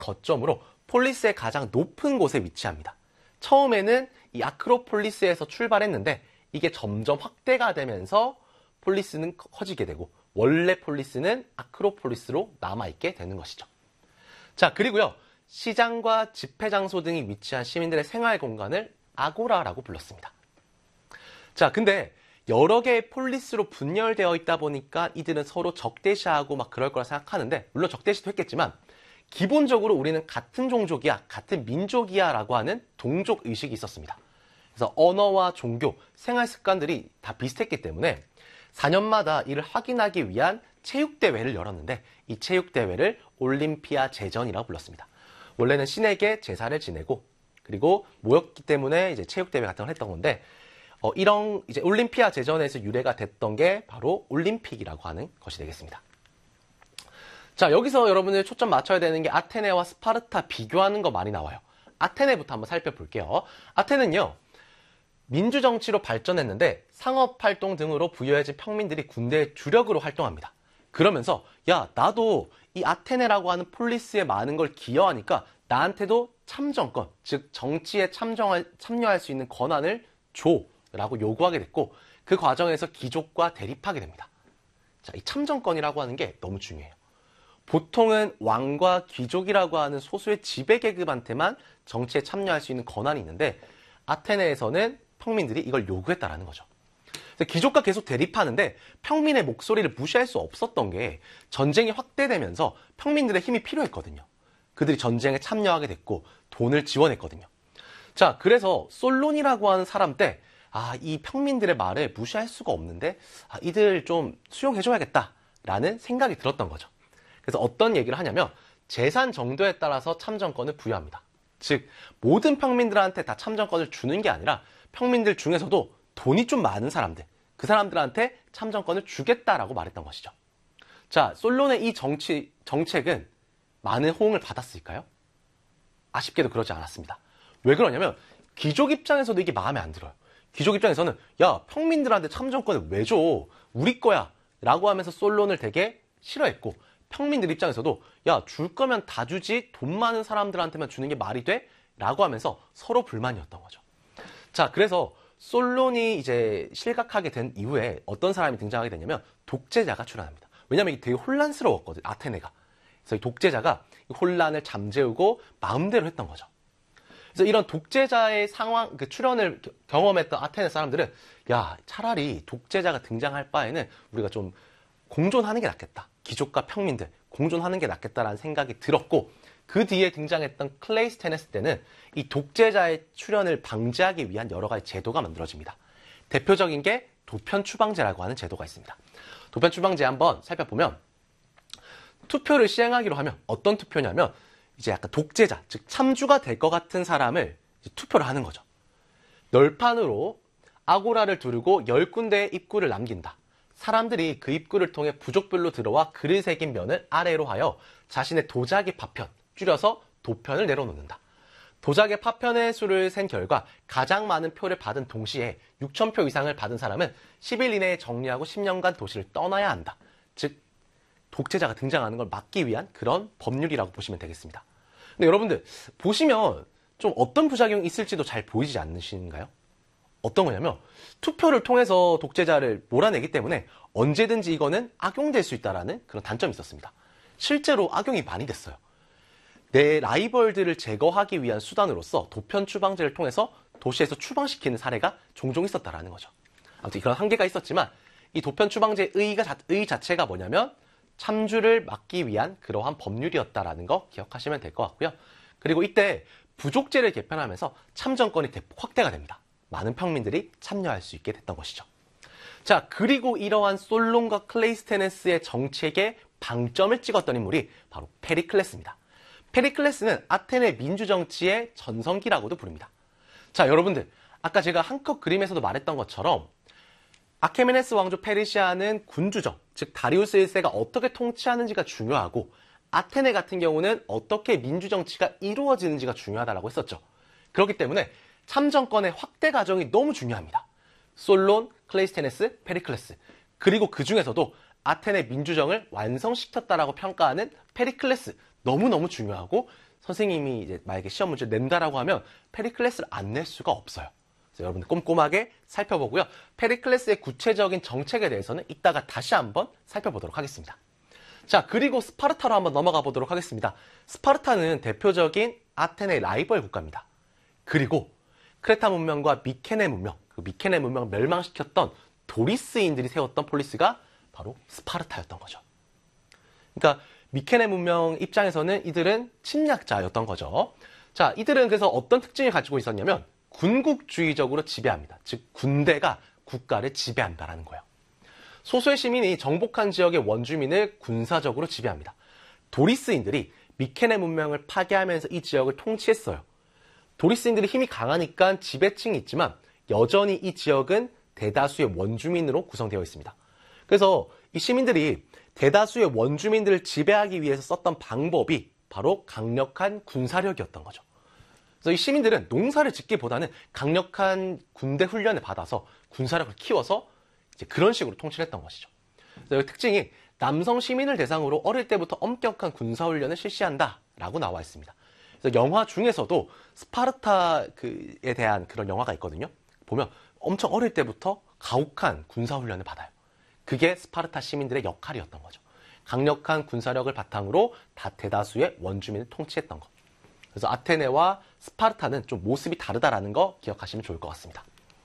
거점으로 폴리스의 가장 높은 곳에 위치합니다. 처음에는 이 아크로폴리스에서 출발했는데 이게 점점 확대가 되면서 폴리스는 커지게 되고 원래 폴리스는 아크로폴리스로 남아있게 되는 것이죠. 자, 그리고요. 시장과 집회 장소 등이 위치한 시민들의 생활 공간을 아고라라고 불렀습니다. 자, 근데 여러 개의 폴리스로 분열되어 있다 보니까 이들은 서로 적대시하고 막 그럴 거라 생각하는데, 물론 적대시도 했겠지만 기본적으로 우리는 같은 종족이야, 같은 민족이야 라고 하는 동족 의식이 있었습니다. 그래서 언어와 종교, 생활 습관들이 다 비슷했기 때문에 4년마다 이를 확인하기 위한 체육대회를 열었는데 이 체육대회를 올림피아 제전이라고 불렀습니다. 원래는 신에게 제사를 지내고 그리고 모였기 때문에 이제 체육대회 같은 걸 했던 건데 이런 이제 올림피아 제전에서 유래가 됐던 게 바로 올림픽이라고 하는 것이 되겠습니다. 자, 여기서 여러분들 초점 맞춰야 되는 게 아테네와 스파르타 비교하는 거 많이 나와요. 아테네부터 한번 살펴볼게요. 아테네는요, 민주정치로 발전했는데 상업활동 등으로 부유해진 평민들이 군대의 주력으로 활동합니다. 그러면서 야, 나도 이 아테네라고 하는 폴리스에 많은 걸 기여하니까 나한테도 참정권, 즉 정치에 참여할 수 있는 권한을 줘 라고 요구하게 됐고 그 과정에서 귀족과 대립하게 됩니다. 자, 이 참정권이라고 하는 게 너무 중요해요. 보통은 왕과 귀족이라고 하는 소수의 지배계급한테만 정치에 참여할 수 있는 권한이 있는데 아테네에서는 평민들이 이걸 요구했다라는 거죠. 그래서 귀족과 계속 대립하는데 평민의 목소리를 무시할 수 없었던 게 전쟁이 확대되면서 평민들의 힘이 필요했거든요. 그들이 전쟁에 참여하게 됐고 돈을 지원했거든요. 자, 그래서 솔론이라고 하는 사람 때 이 평민들의 말을 무시할 수가 없는데 이들 좀 수용해줘야겠다라는 생각이 들었던 거죠. 그래서 어떤 얘기를 하냐면 재산 정도에 따라서 참정권을 부여합니다. 즉 모든 평민들한테 다 참정권을 주는 게 아니라 평민들 중에서도 돈이 좀 많은 사람들, 그 사람들한테 참정권을 주겠다라고 말했던 것이죠. 자, 솔론의 이 정책은 많은 호응을 받았을까요? 아쉽게도 그러지 않았습니다. 왜 그러냐면 귀족 입장에서도 이게 마음에 안 들어요. 귀족 입장에서는 야, 평민들한테 참정권을 왜 줘? 우리 거야 라고 하면서 솔론을 되게 싫어했고 평민들 입장에서도 야, 줄 거면 다 주지 돈 많은 사람들한테만 주는 게 말이 돼? 라고 하면서 서로 불만이었던 거죠. 자, 그래서 솔론이 이제 실각하게 된 이후에 어떤 사람이 등장하게 되냐면 독재자가 출연합니다. 왜냐면 이게 되게 혼란스러웠거든요, 아테네가. 그래서 이 독재자가 혼란을 잠재우고 마음대로 했던 거죠. 그래서 이런 독재자의 상황, 그 출연을 경험했던 아테네 사람들은 야, 차라리 독재자가 등장할 바에는 우리가 좀 공존하는 게 낫겠다. 귀족과 평민들 공존하는 게 낫겠다라는 생각이 들었고 그 뒤에 등장했던 클레이스테네스 때는 이 독재자의 출연을 방지하기 위한 여러 가지 제도가 만들어집니다. 대표적인 게 도편추방제라고 하는 제도가 있습니다. 도편추방제 한번 살펴보면 투표를 시행하기로 하면 어떤 투표냐면 이제 약간 독재자, 즉 참주가 될 것 같은 사람을 투표를 하는 거죠. 널판으로 아고라를 두르고 10군데의 입구를 남긴다. 사람들이 그 입구를 통해 부족별로 들어와 글을 새긴 면을 아래로 하여 자신의 도자기 파편, 줄여서 도편을 내려놓는다. 도자기 파편의 수를 센 결과 가장 많은 표를 받은 동시에 6,000표 이상을 받은 사람은 10일 이내에 정리하고 10년간 도시를 떠나야 한다. 즉 독재자가 등장하는 걸 막기 위한 그런 법률이라고 보시면 되겠습니다. 근데 여러분들 보시면 좀 어떤 부작용이 있을지도 잘 보이지 않으신가요? 어떤 거냐면 투표를 통해서 독재자를 몰아내기 때문에 언제든지 이거는 악용될 수 있다는 그런 단점이 있었습니다. 실제로 악용이 많이 됐어요. 내 라이벌들을 제거하기 위한 수단으로서 도편 추방제를 통해서 도시에서 추방시키는 사례가 종종 있었다는 거죠. 아무튼 그런 한계가 있었지만 이 도편 추방제의 의 자체가 뭐냐면 참주를 막기 위한 그러한 법률이었다라는 거 기억하시면 될 것 같고요. 그리고 이때 부족제를 개편하면서 참정권이 대폭 확대가 됩니다. 많은 평민들이 참여할 수 있게 됐던 것이죠. 자, 그리고 이러한 솔론과 클레이스테네스의 정책에 방점을 찍었던 인물이 바로 페리클레스입니다. 페리클레스는 아테네 민주정치의 전성기라고도 부릅니다. 자, 여러분들 아까 제가 한컷 그림에서도 말했던 것처럼 아케메네스 왕조 페르시아는 군주정, 즉 다리우스 1세가 어떻게 통치하는지가 중요하고 아테네 같은 경우는 어떻게 민주정치가 이루어지는지가 중요하다고 했었죠. 그렇기 때문에 참정권의 확대 과정이 너무 중요합니다. 솔론, 클레이스테네스, 페리클레스, 그리고 그 중에서도 아테네 민주정을 완성시켰다라고 평가하는 페리클레스, 너무너무 중요하고 선생님이 이제 만약에 시험 문제를 낸다라고 하면 페리클레스를 안 낼 수가 없어요. 그래서 여러분들 꼼꼼하게 살펴보고요. 페리클레스의 구체적인 정책에 대해서는 이따가 다시 한번 살펴보도록 하겠습니다. 자, 그리고 스파르타로 한번 넘어가 보도록 하겠습니다. 스파르타는 대표적인 아테네의 라이벌 국가입니다. 그리고 크레타 문명과 미케네 문명, 그 미케네 문명을 멸망시켰던 도리스인들이 세웠던 폴리스가 바로 스파르타였던 거죠. 그러니까 미케네 문명 입장에서는 이들은 침략자였던 거죠. 자, 이들은 그래서 어떤 특징을 가지고 있었냐면 군국주의적으로 지배합니다. 즉 군대가 국가를 지배한다라는 거예요. 소수의 시민이 정복한 지역의 원주민을 군사적으로 지배합니다. 도리스인들이 미케네 문명을 파괴하면서 이 지역을 통치했어요. 도리스인들이 힘이 강하니까 지배층이 있지만 여전히 이 지역은 대다수의 원주민으로 구성되어 있습니다. 그래서 이 시민들이 대다수의 원주민들을 지배하기 위해서 썼던 방법이 바로 강력한 군사력이었던 거죠. 그래서 이 시민들은 농사를 짓기보다는 강력한 군대 훈련을 받아서 군사력을 키워서 이제 그런 식으로 통치를 했던 것이죠. 그래서 특징이 남성 시민을 대상으로 어릴 때부터 엄격한 군사 훈련을 실시한다라고 나와 있습니다. 그래서 영화 중에서도 스파르타에 대한 그런 영화가 있거든요. 보면 엄청 어릴 때부터 가혹한 군사 훈련을 받아요. 그게 스파르타 시민들의 역할이었던 거죠. 강력한 군사력을 바탕으로 대다수의 원주민을 통치했던 것. 그래서 아테네와 스파르타는 좀 모습이 다르다라는 거 기억하시면 좋을 것 같습니다.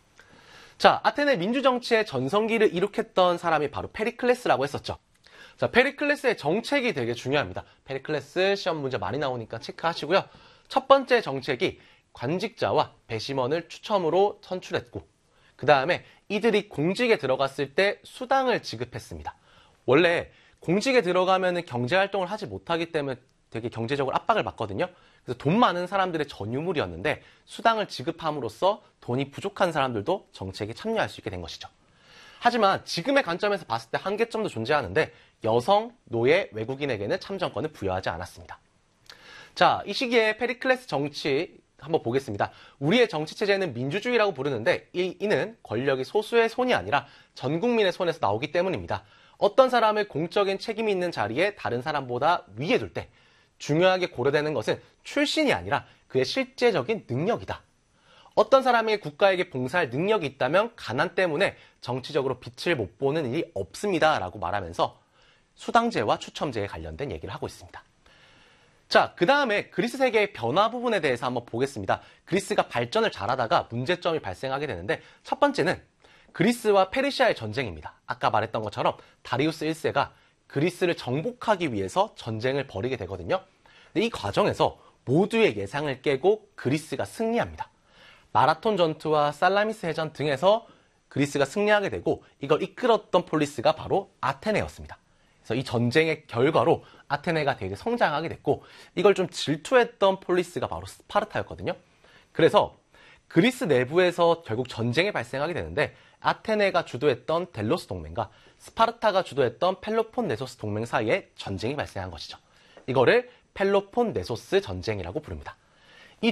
자, 아테네 민주정치의 전성기를 이룩했던 사람이 바로 페리클레스라고 했었죠. 자, 페리클레스의 정책이 되게 중요합니다. 페리클레스 시험 문제 많이 나오니까 체크하시고요. 첫 번째 정책이 관직자와 배심원을 추첨으로 선출했고, 그 다음에 이들이 공직에 들어갔을 때 수당을 지급했습니다. 원래 공직에 들어가면 경제활동을 하지 못하기 때문에 되게 경제적으로 압박을 받거든요. 그래서 돈 많은 사람들의 전유물이었는데 수당을 지급함으로써 돈이 부족한 사람들도 정책에 참여할 수 있게 된 것이죠. 하지만 지금의 관점에서 봤을 때 한계점도 존재하는데 여성, 노예, 외국인에게는 참정권을 부여하지 않았습니다. 자, 이 시기에 페리클레스 정치 한번 보겠습니다. 우리의 정치체제는 민주주의라고 부르는데 이는 권력이 소수의 손이 아니라 전 국민의 손에서 나오기 때문입니다. 어떤 사람을 공적인 책임이 있는 자리에 다른 사람보다 위에 둘 때 중요하게 고려되는 것은 출신이 아니라 그의 실제적인 능력이다. 어떤 사람에게 국가에게 봉사할 능력이 있다면 가난 때문에 정치적으로 빛을 못 보는 일이 없습니다. 라고 말하면서 수당제와 추첨제에 관련된 얘기를 하고 있습니다. 자, 그 다음에 그리스 세계의 변화 부분에 대해서 한번 보겠습니다. 그리스가 발전을 잘하다가 문제점이 발생하게 되는데 첫 번째는 그리스와 페르시아의 전쟁입니다. 아까 말했던 것처럼 다리우스 1세가 그리스를 정복하기 위해서 전쟁을 벌이게 되거든요. 근데 이 과정에서 모두의 예상을 깨고 그리스가 승리합니다. 마라톤 전투와 살라미스 해전 등에서 그리스가 승리하게 되고 이걸 이끌었던 폴리스가 바로 아테네였습니다. 그래서 이 전쟁의 결과로 아테네가 되게 성장하게 됐고 이걸 좀 질투했던 폴리스가 바로 스파르타였거든요. 그래서 그리스 내부에서 결국 전쟁이 발생하게 되는데 아테네가 주도했던 델로스 동맹과 스파르타가 주도했던 펠로폰네소스 동맹 사이에 전쟁이 발생한 것이죠. 이거를 펠로폰네소스 전쟁이라고 부릅니다. 이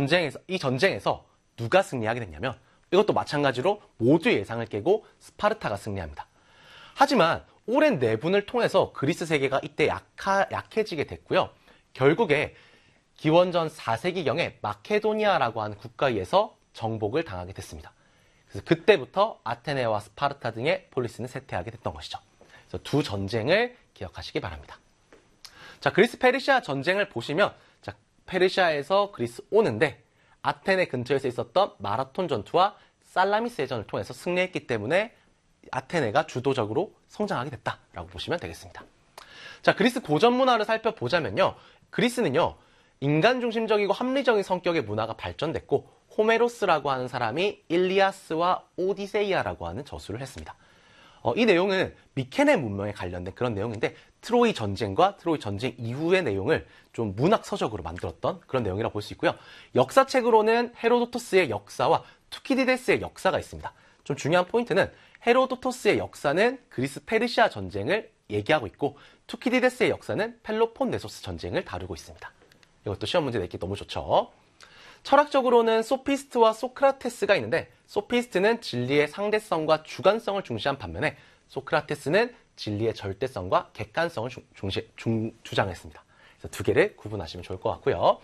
전쟁에서 누가 승리하게 됐냐면 이것도 마찬가지로 모두의 예상을 깨고 스파르타가 승리합니다. 하지만 오랜 내분을 통해서 그리스 세계가 이때 약해지게 됐고요. 결국에 기원전 4세기경에 마케도니아라고 하는 국가에서 정복을 당하게 됐습니다. 그래서 그때부터 아테네와 스파르타 등의 폴리스는 쇠퇴하게 됐던 것이죠. 그래서 두 전쟁을 기억하시기 바랍니다. 자, 그리스 페르시아 전쟁을 보시면 자, 페르시아에서 그리스 오는데 아테네 근처에서 있었던 마라톤 전투와 살라미스 해전을 통해서 승리했기 때문에 아테네가 주도적으로 성장하게 됐다라고 보시면 되겠습니다. 자, 그리스 고전 문화를 살펴보자면요. 그리스는요. 인간 중심적이고 합리적인 성격의 문화가 발전됐고 호메로스라고 하는 사람이 일리아스와 오디세이아라고 하는 저술을 했습니다. 이 내용은 미케네 문명에 관련된 그런 내용인데 트로이 전쟁과 트로이 전쟁 이후의 내용을 좀 문학 서적으로 만들었던 그런 내용이라고 볼 수 있고요. 역사책으로는 헤로도토스의 역사와 투키디데스의 역사가 있습니다. 좀 중요한 포인트는 헤로도토스의 역사는 그리스 페르시아 전쟁을 얘기하고 있고 투키디데스의 역사는 펠로폰네소스 전쟁을 다루고 있습니다. 이것도 시험 문제 내기 너무 좋죠. 철학적으로는 소피스트와 소크라테스가 있는데 소피스트는 진리의 상대성과 주관성을 중시한 반면에 소크라테스는 진리의 절대성과 객관성을 주장했습니다. 그래서 두 개를 구분하시면 좋을 것 같고요.